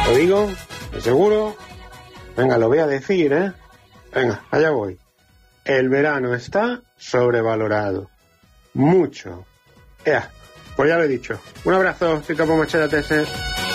¿Lo digo? ¿De seguro? Venga, lo voy a decir, ¿eh? Venga, allá voy. El verano está sobrevalorado. Mucho. Ea, pues ya lo he dicho. Un abrazo, Tito Pomachera TS.